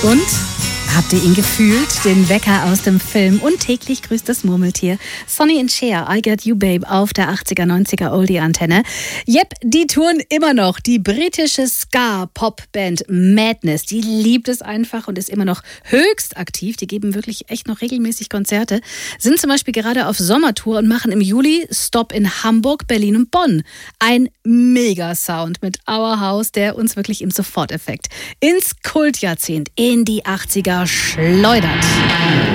Und? Habt ihr ihn gefühlt? Den Wecker aus dem Film. Und täglich grüßt das Murmeltier. Sonny and Cher, I Got You Babe auf der 80er, 90er Oldie-Antenne. Yep, die touren immer noch. Die britische Ska-Pop-Band Madness, die liebt es einfach und ist immer noch höchst aktiv. Die geben wirklich echt noch regelmäßig Konzerte. Sind zum Beispiel gerade auf Sommertour und machen im Juli Stopp in Hamburg, Berlin und Bonn. Ein Mega-Sound mit Our House, der uns wirklich im Soforteffekt ins Kultjahrzehnt, in die 80er schleudert.